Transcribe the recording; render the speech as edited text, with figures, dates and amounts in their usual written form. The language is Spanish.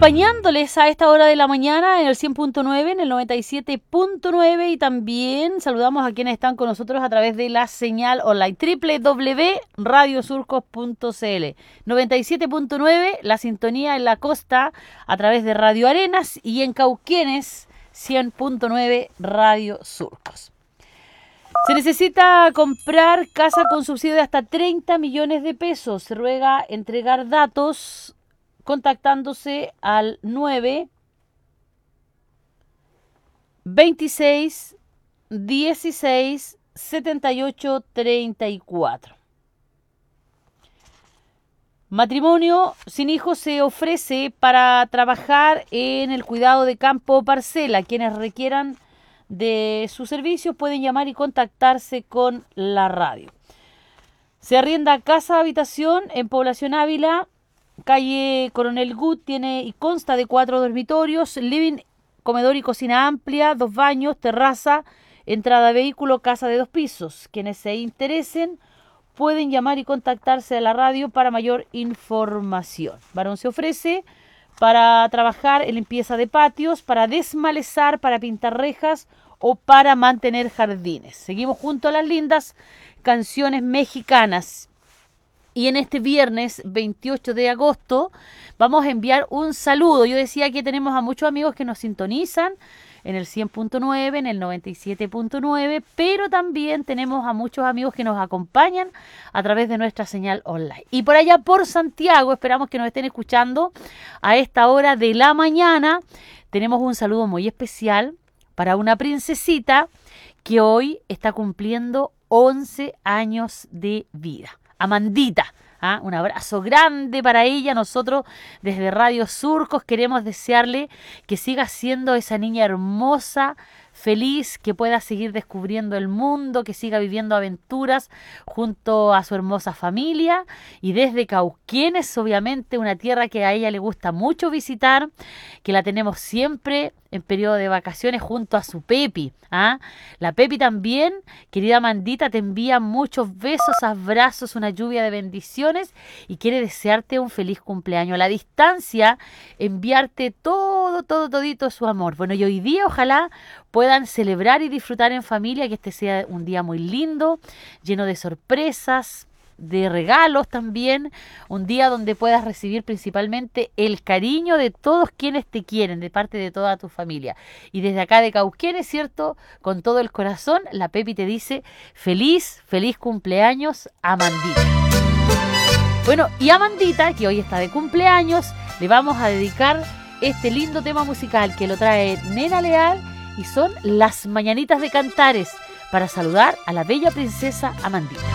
Acompañándoles a esta hora de la mañana en el 100.9, en el 97.9 y también saludamos a quienes están con nosotros a través de la señal online www.radiosurcos.cl 97.9, la sintonía en la costa a través de Radio Arenas y en Cauquenes 100.9 Radio Surcos. Se necesita comprar casa con subsidio de hasta 30 millones de pesos. Se ruega entregar datos contactándose al 9 26 16 78 34. Matrimonio sin hijos se ofrece para trabajar en el cuidado de campo o parcela. Quienes requieran de sus servicios pueden llamar y contactarse con la radio. Se arrienda casa habitación en Población Ávila, calle Coronel Gut, tiene y consta de 4 dormitorios, living, comedor y cocina amplia, 2 baños, terraza, entrada a vehículo, casa de 2 pisos. Quienes se interesen pueden llamar y contactarse a la radio para mayor información. Varón se ofrece para trabajar en limpieza de patios, para desmalezar, para pintar rejas o para mantener jardines. Seguimos junto a las lindas canciones mexicanas. Y en este viernes 28 de agosto vamos a enviar un saludo. Yo decía que tenemos a muchos amigos que nos sintonizan en el 100.9, en el 97.9, pero también tenemos a muchos amigos que nos acompañan a través de nuestra señal online. Y por allá por Santiago, esperamos que nos estén escuchando a esta hora de la mañana. Tenemos un saludo muy especial para una princesita que hoy está cumpliendo 11 años de vida. Amandita, un abrazo grande para ella. Nosotros desde Radio Surcos queremos desearle que siga siendo esa niña hermosa, feliz, que pueda seguir descubriendo el mundo, que siga viviendo aventuras junto a su hermosa familia. Y desde Cauquenes, obviamente, una tierra que a ella le gusta mucho visitar, que la tenemos siempre en periodo de vacaciones junto a su Pepi. La Pepi también, querida Amandita, te envía muchos besos, abrazos, una lluvia de bendiciones y quiere desearte un feliz cumpleaños. A la distancia, enviarte todito su amor. Bueno, y hoy día ojalá puedan celebrar y disfrutar en familia, que este sea un día muy lindo, lleno de sorpresas, de regalos también, un día donde puedas recibir principalmente el cariño de todos quienes te quieren, de parte de toda tu familia. Y desde acá de Cauquenes, ¿cierto? Con todo el corazón, la Pepi te dice feliz cumpleaños, Amandita. Bueno, y a Amandita, que hoy está de cumpleaños, le vamos a dedicar este lindo tema musical que lo trae Nena Leal y son Las Mañanitas de Cantares, para saludar a la bella princesa Amandita.